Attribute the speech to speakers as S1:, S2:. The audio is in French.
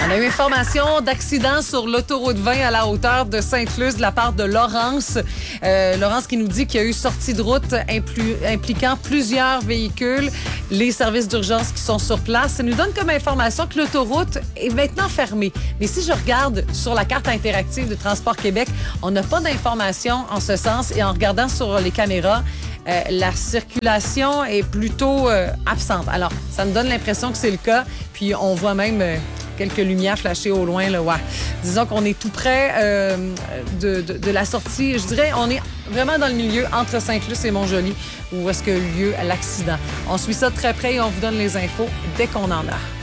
S1: On a eu information d'accident sur l'autoroute 20 à la hauteur de Sainte-Luce de la part de Laurence. Laurence qui nous dit qu'il y a eu sortie de route impliquant plusieurs véhicules. Les services d'urgence qui sont sur place. Ça nous donne comme information que l'autoroute est maintenant fermée. Mais si je regarde sur la carte interactive de Transport Québec, on n'a pas d'informations en ce sens. Et en regardant sur les caméras, la circulation est plutôt absente. Alors, ça me donne l'impression que c'est le cas. Puis, on voit même quelques lumières flasher au loin. Là, ouais. Disons qu'on est tout près de la sortie. Je dirais, on est vraiment dans le milieu entre Sainte-Luce et Mont-Joli où est-ce qu'a eu lieu l'accident. On suit ça de très près et on vous donne les infos dès qu'on en a.